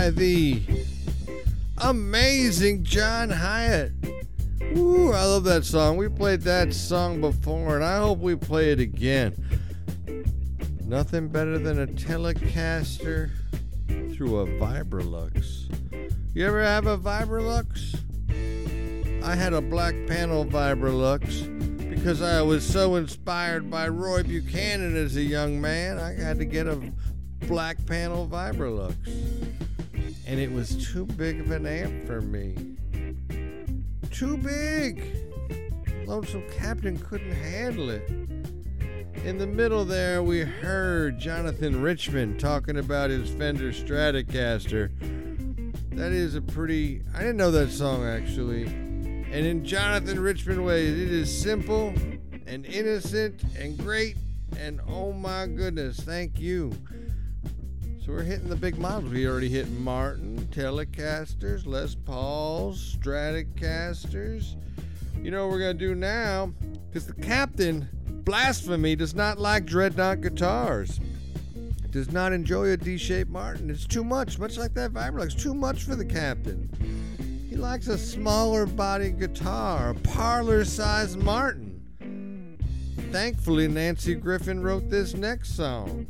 by the amazing John Hyatt. Ooh, I love that song. We played that song before, and I hope we play it again. Nothing better than a Telecaster through a Vibrolux. You ever have a Vibrolux? I had a black panel Vibrolux because I was so inspired by Roy Buchanan as a young man. I had to get a black panel Vibrolux. And it was too big of an amp for me. Too big. Lonesome Captain couldn't handle it. In the middle there, we heard Jonathan Richman talking about his Fender Stratocaster. That is a pretty... I didn't know that song, actually. And in Jonathan Richman ways, it is simple and innocent and great. And oh my goodness, thank you. So we're hitting the big models. We already hit Martin, Telecasters, Les Pauls, Stratocasters. You know what we're going to do now? Because the Captain, blasphemy, does not like Dreadnought guitars. Does not enjoy a D-shaped Martin. It's too much like that Vibrolux. Too much for the Captain. He likes a smaller body guitar, a parlor-sized Martin. Thankfully, Nancy Griffin wrote this next song.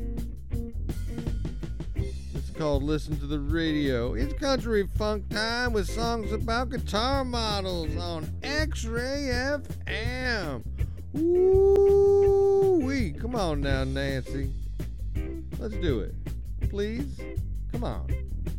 Called Listen to the Radio. It's country funk time with songs about guitar models on X-Ray FM. Woo-wee. Come on now, Nancy. Let's do it. Please. Come on.